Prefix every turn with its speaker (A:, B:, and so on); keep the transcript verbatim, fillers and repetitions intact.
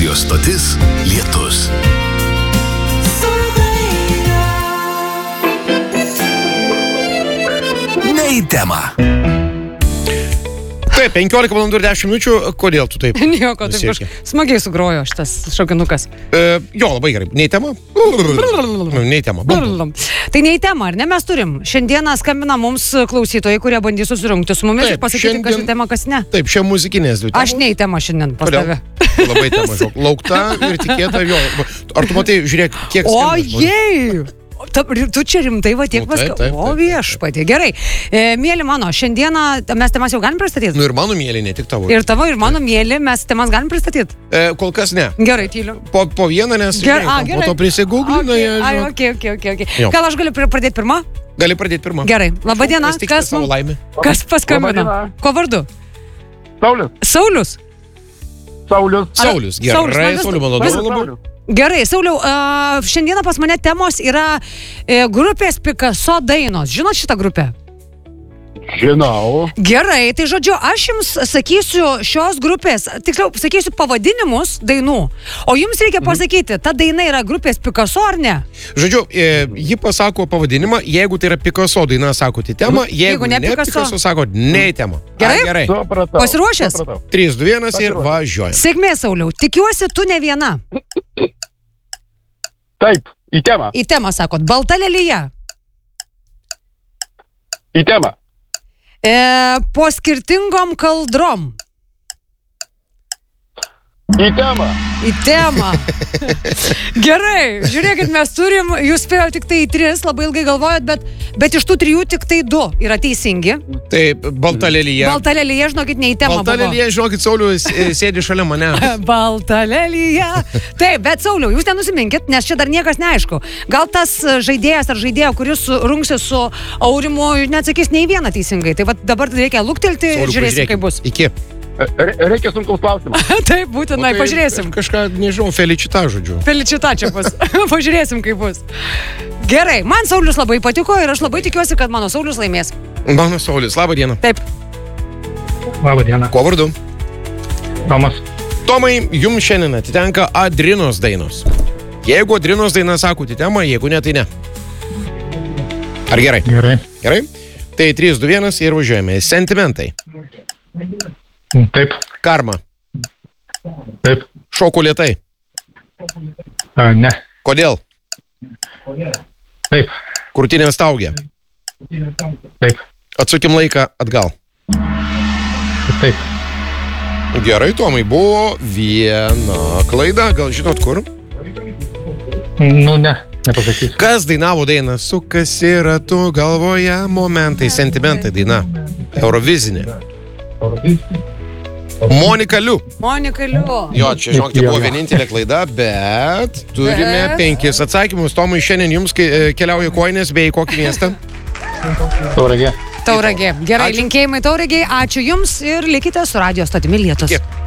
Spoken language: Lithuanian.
A: Radio stotis Lietus. Ne į temą.
B: Taip, penkiolika valandų ir dešimt minučių. Kodėl tu taip?
C: Nieko, taip kažkaip smagiai sugrojo šitas šokinukas.
B: E, jo, labai gerai. Ne į temą? Ne į temą.
C: Tai ne į temą, ar ne? Mes turim. Šiandieną skambina mums klausytojai, kurie bandys susirungti su mumis
B: Taip,
C: ir pasakyti,
B: šiandien-
C: kas į temą, kas ne.
B: Taip, šia muzikinės dvi temos.
C: Aš ne į temą šiandien pas
B: Kodėl?
C: tave.
B: Labai tema, žiūrėk. Laukta ir tikėta jo. Ar tu matai, žiūrėk, kiek
C: O
B: skambina žmonių?
C: jei! Ta, tu čia rimtai va tiek
B: Nu, taip,
C: paskau.
B: taip,
C: O
B: taip,
C: viešpatie, gerai. E, mėly mano, šiandieną mes temas jau galim pristatyti?
B: Nu ir mano mėly, ne tik tavo.
C: Ir tavo, ir mano mėly, mes temas galim pristatyti?
B: E, kol kas ne.
C: Gerai, tyliu.
B: Po, po vieną, nes
C: Gerai,
B: žinai,
C: a,
B: po
C: gerai.
B: to prisigūglina.
C: Okay,
B: jie,
C: ai,
B: žinok.
C: okay, okay, okay, okay.
B: Jo.
C: Gal aš galiu pr- pradėti pirmą?
B: Gali pradėti pirmą.
C: Gerai, laba diena.
B: Kas tiks
C: Kas,
B: savo
C: mum-
B: laimę?
C: kas paskambino?
D: Laba diena.
C: Ko vardu?
D: Saulius.
C: Saulius?
D: Saulius.
B: Saulius, gerai.
C: Saulius, man vis-
B: Saulius, malonu.
C: vis-
B: labai.
D: Saulius.
C: Gerai, Sauliau, uh, šiandieną pas mane temos yra e, grupės Picasso dainos. Žinot šitą grupę?
D: Žinau.
C: Gerai, tai žodžiu, aš jums sakysiu šios grupės, tiksliau, sakysiu pavadinimus dainų, o jums reikia pasakyti, ta daina yra grupės Picasso ar ne?
B: Žodžiu, e, ji pasako pavadinimą, jeigu tai yra Picasso daina, sako į temą, jeigu,
C: Jeigu ne
B: ne
C: Picasso-
B: Picasso, sako ne į temą.
C: Gerai?
B: Ai, gerai.
D: Supratau.
C: Pasiruošęs?
D: Supratau.
B: trys, du, vienas ir
D: Pasiruošęs.
B: važiuojam.
C: Sėkmė, Sauliau, tikiuosi, tu ne viena.
D: Taip, į temą.
C: Į temą sakot, balta lelija.
D: Į temą.
C: E, po skirtingom kaldrom.
D: Į temą.
C: Į temą. Gerai, žiūrėkit, mes turim, jūs spėjo tik tai į tris, labai ilgai galvojat, bet, bet iš tų trijų tik tai du yra teisingi.
B: Tai balta lelija.
C: Balta lelija, žinokit, ne į temą.
B: Balta
C: buvo.
B: lelija, žinokit, Saulius e, sėdi šalia mane.
C: Balta lelija. Taip, bet Sauliau, jūs nenusiminkit, nes čia dar niekas neaišku. Gal tas žaidėjas ar žaidėja, kuris rungsis su Aurimu, neatsakys nei vieną teisingai. Tai va dabar reikia luktelti ir
B: Sauliau,
C: žiūrėsim,
B: pažiūrėkim.
C: kaip bus.
B: Iki.
D: Re- Reikia sunkaus klausimą.
C: Taip, būtinai,
B: O tai
C: pažiūrėsim.
B: Kažką, nežinau, Felicita žodžiu.
C: Felicita čia bus. Pažiūrėsim, kaip bus. Gerai, man Saulius labai patiko ir aš labai tikiuosi, kad mano Saulius laimės.
B: Mano Saulius, labą dieną.
C: Taip.
D: Labą dieną.
B: Kuo vardu?
D: Tomas.
B: Tomai, jums šiandien atitenka Adrinos dainos. Jeigu Adrinos daina sako į temą, jeigu ne, tai ne. Ar gerai?
D: Gerai.
B: Gerai? Tai trys, du, vienas ir važiuojame. Sentimentai.
D: Taip.
B: Karma.
D: Taip.
B: Šoku lėtai.
D: A, ne.
B: Kodėl?
D: Taip.
B: Krūtinė staugia.
D: Taip.
B: Atsukim laiką atgal.
D: Taip.
B: Gerai, Tomai, buvo viena klaida. Gal žinot kur?
D: Nu, ne. Nepasakysiu.
B: Kas dainavo dainą? Sukasi ratu galvoje momentai, sentimentai daina. Eurovizinė. Monika Liu.
C: Monika Liu.
B: Jo, čia žinok, tai
D: Jo,
B: buvo
D: jo.
B: vienintelė klaida, bet turime
C: Bet?
B: penkis atsakymus. Tomai, šiandien jums kai, e, keliauja kojinės bei į kokį miestą?
D: Tauragė.
C: Tauragė. Gerai,
B: Ačiū.
C: linkėjimai Tauragė. Ačiū jums ir likite su radio stotimi Lietus.
B: Kiek?